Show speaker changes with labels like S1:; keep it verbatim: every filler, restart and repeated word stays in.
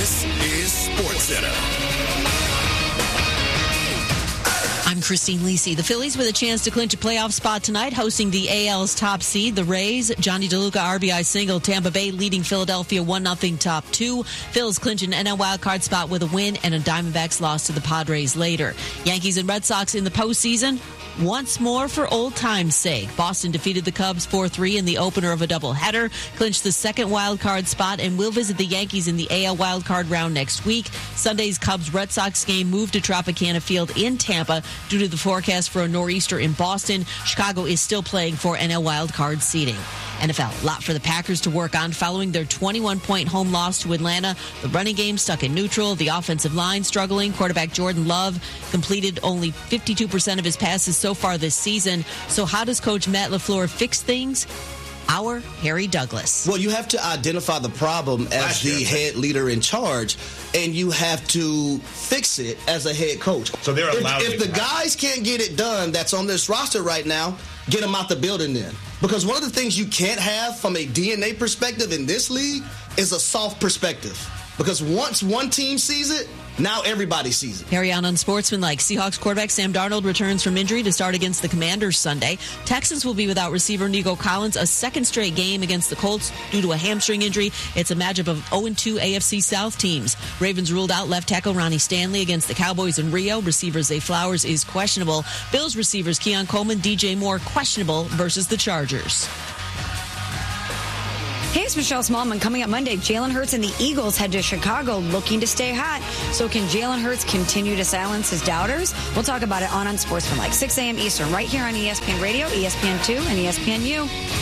S1: This is SportsCenter.
S2: I'm Christine Lisi. The Phillies with a chance to clinch a playoff spot tonight, hosting the A L's top seed, the Rays. Johnny DeLuca R B I single. Tampa Bay leading Philadelphia one nothing top two. Phil's clinch an N L wildcard spot with a win and a Diamondbacks loss to the Padres later. Yankees and Red Sox in the postseason. Once more for old time's sake. Boston defeated the Cubs four three in the opener of a doubleheader, clinched the second wild card spot, and will visit the Yankees in the A L wild card round next week. Sunday's Cubs-Red Sox game moved to Tropicana Field in Tampa due to the forecast for a nor'easter in Boston. Chicago is still playing for N L wild card seeding. N F L, a lot for the Packers to work on following their twenty-one point home loss to Atlanta. The running game stuck in neutral. The offensive line struggling. Quarterback Jordan Love completed only fifty-two percent of his passes so far this season. So how does Coach Matt LaFleur fix things? Our Harry Douglas.
S3: Well, you have to identify the problem as the head leader in charge, and you have to fix it as a head coach.
S4: So they're allowed
S3: If, if the guys can't get it done that's on this roster right now, get them out the building then. Because one of the things you can't have from a D N A perspective in this league is a soft perspective. Because once one team sees it, now everybody sees it.
S2: Carry on unsportsmanlike. Seahawks quarterback Sam Darnold returns from injury to start against the Commanders Sunday. Texans will be without receiver Nico Collins a second straight game against the Colts due to a hamstring injury. It's a matchup of oh and two A F C South teams. Ravens ruled out left tackle Ronnie Stanley against the Cowboys in Rio. Receiver Zay Flowers is questionable. Bills receivers Keon Coleman, D J Moore questionable versus the Chargers.
S5: Hey, it's Michelle Smallman. Coming up Monday, Jalen Hurts and the Eagles head to Chicago looking to stay hot. So can Jalen Hurts continue to silence his doubters? We'll talk about it on Unsportsmanlike, six a.m. Eastern, right here on E S P N Radio, E S P N two, and E S P N U.